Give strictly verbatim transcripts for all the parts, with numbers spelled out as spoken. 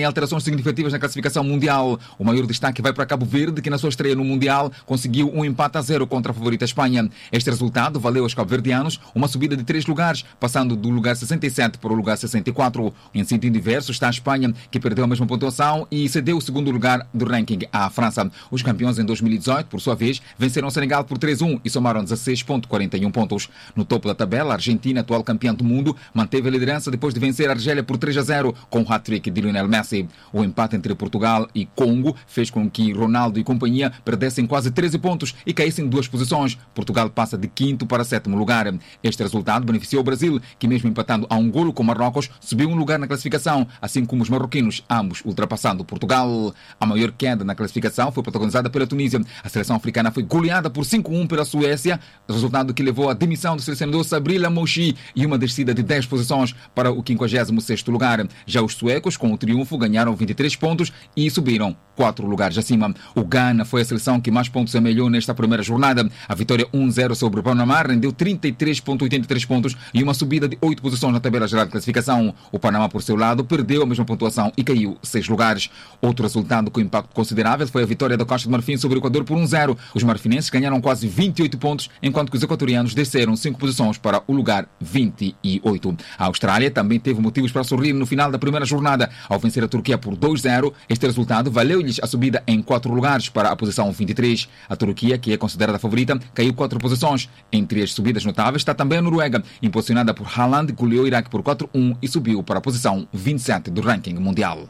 sem alterações significativas na classificação mundial. O maior destaque vai para Cabo Verde, que na sua estreia no Mundial conseguiu um empate a zero contra a favorita Espanha. Este resultado valeu aos cabo-verdianos uma subida de três lugares, passando do lugar sessenta e sete para o lugar sessenta e quatro. Em sentido inverso está a Espanha, que perdeu a mesma pontuação e cedeu o segundo lugar do ranking à França. Os campeões em dois mil e dezoito, por sua vez, venceram o Senegal por três a um e somaram dezesseis vírgula quarenta e um pontos. No topo da tabela, a Argentina, atual campeã do mundo, manteve a liderança depois de vencer a Argélia por três a zero com o hat-trick de Lionel Messi. O empate entre Portugal e Congo fez com que Ronaldo e companhia perdessem quase treze pontos e caíssem duas posições. Portugal passa de quinto para sétimo lugar. Este resultado beneficiou o Brasil, que mesmo empatando a um golo com Marrocos, subiu um lugar na classificação, assim como os marroquinos, ambos ultrapassando Portugal. A maior queda na classificação foi protagonizada pela Tunísia. A seleção africana foi goleada por cinco a um pela Suécia, resultado que levou à demissão do selecionador Sabri Lamouchi e uma descida de dez posições para o quinquagésimo sexto lugar. Já os suecos, com o triunfo, ganharam vinte e três pontos e subiram quatro lugares acima. O Ghana foi a seleção que mais pontos amelhou nesta primeira jornada. A vitória um a zero sobre o Panamá rendeu trinta e três vírgula oitenta e três pontos e uma subida de oito posições na tabela geral de classificação. O Panamá, por seu lado, perdeu a mesma pontuação e caiu seis lugares. Outro resultado com impacto considerável foi a vitória da Costa de Marfim sobre o Equador por um a zero. Os marfinenses ganharam quase vinte e oito pontos, enquanto que os equatorianos desceram cinco posições para o lugar vinte e oito. A Austrália também teve motivos para sorrir no final da primeira jornada. Ao vencer a Turquia por dois a zero, este resultado valeu-lhes a subida em quatro lugares para a posição vinte e três. A Turquia, que é considerada a favorita, caiu quatro posições. Entre as subidas notáveis está também a Noruega, impulsionada por Haaland, que goleou o Iraque por quatro a um e subiu para a posição vinte e sete do ranking mundial.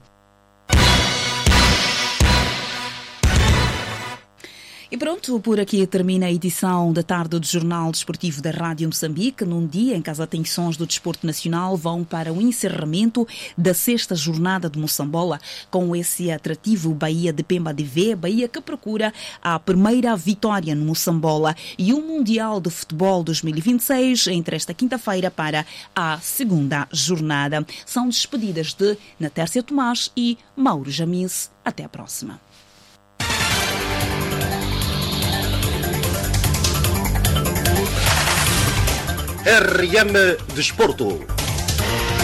E pronto, por aqui termina a edição da tarde do Jornal Desportivo da Rádio Moçambique. Num dia em que as atenções do desporto nacional vão para o encerramento da sexta jornada de Moçambola, com esse atrativo Bahia de Pemba de V, Bahia que procura a primeira vitória no Moçambola e o Mundial de Futebol dois mil e vinte e seis entre esta quinta-feira para a segunda jornada. São despedidas de Natércia Tomás e Mauro Jamis. Até a próxima. R M Desporto.